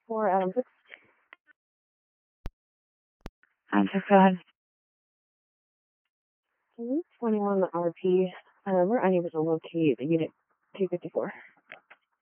254, Adam 6. Adam 6, go ahead. 21 RP. We're unable to locate the unit 254.